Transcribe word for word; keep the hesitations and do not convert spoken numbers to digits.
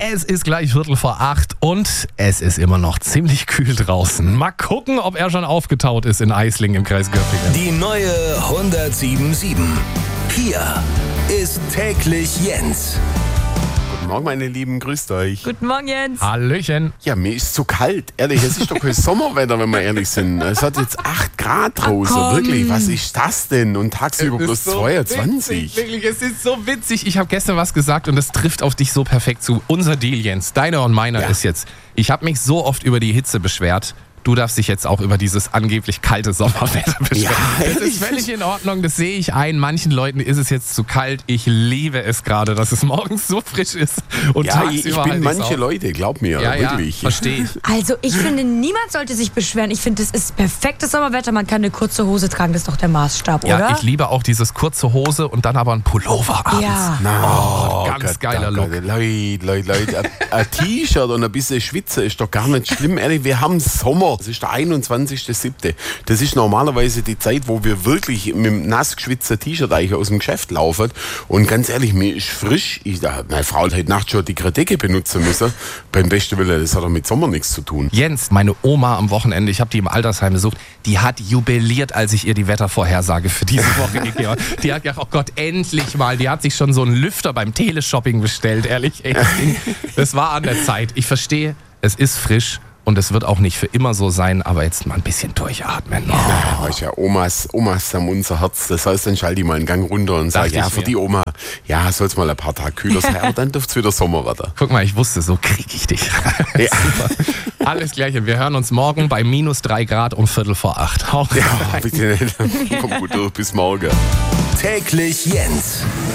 Es ist gleich Viertel vor acht und es ist immer noch ziemlich kühl draußen. Mal gucken, ob er schon aufgetaut ist in Eislingen im Kreis Göppingen. Die neue hundertsieben sieben. Hier ist täglich Jens. Guten Morgen, meine Lieben, grüßt euch. Guten Morgen, Jens. Hallöchen. Ja, mir ist zu kalt. Ehrlich, es ist doch kein Sommerwetter, wenn wir ehrlich sind. Es hat jetzt acht Grad draußen. Ach, komm. Wirklich, was ist das denn? Und tagsüber Es bloß ist so zweiundzwanzig. Witzig, wirklich, es ist so witzig. Ich habe gestern was gesagt und es trifft auf dich so perfekt zu. Unser Deal, Jens, deiner und meiner Ja. ist jetzt, ich habe mich so oft über die Hitze beschwert. Du darfst dich jetzt auch über dieses angeblich kalte Sommerwetter beschweren. Ja, das ehrlich? ist völlig in Ordnung, das sehe ich ein. Manchen Leuten ist es jetzt zu kalt. Ich liebe es gerade, dass es morgens so frisch ist und Ja, tagsüber ich, ich halt bin ich's manche auch. Leute, glaub mir, Ja, ja, wirklich. verstehe ich. Also ich finde, niemand sollte sich beschweren. Ich finde, das ist perfektes Sommerwetter. Man kann eine kurze Hose tragen, das ist doch der Maßstab, Ja, oder? ich liebe auch dieses kurze Hose und dann aber ein Pullover abends. Ja. Oh, ganz Gott, geiler oh Look. Gott, Leute, Leute, Leute. Ein- Ein T-Shirt und ein bisschen Schwitze ist doch gar nicht schlimm. Ehrlich, wir haben Sommer. Es ist der einundzwanzigster siebte Das ist normalerweise die Zeit, wo wir wirklich mit einem nass geschwitzten T-Shirt eigentlich aus dem Geschäft laufen. Und ganz ehrlich, mir ist frisch. Ich, da hat meine Frau heute Nacht schon die Kredecke benutzen müssen. Beim besten Willen, das hat doch mit Sommer nichts zu tun. Jens, meine Oma am Wochenende, ich habe die im Altersheim besucht, die hat jubiliert, als ich ihr die Wettervorhersage für diese Woche gegeben habe. Die hat gedacht, oh Gott, endlich mal. Die hat sich schon so einen Lüfter beim Teleshopping bestellt, ehrlich. Ey, das Ding, das war an der Zeit. Ich verstehe, es ist frisch und es wird auch nicht für immer so sein, aber jetzt mal ein bisschen durchatmen. Oh. Ja, weißt ja, Omas, Omas haben unser Herz. Das heißt, dann schalte ich mal einen Gang runter und sage, Dachte ja, ich für mir. die Oma, ja, soll es mal ein paar Tage kühler sein, aber dann dürfte es wieder Sommer werden. Guck mal, ich wusste, so krieg ich dich. Ja. Super. Alles Gleiche. Wir hören uns morgen bei minus drei Grad um Viertel vor acht. Hau Ja, bitte nicht. Komm gut durch, bis morgen. Täglich Jens.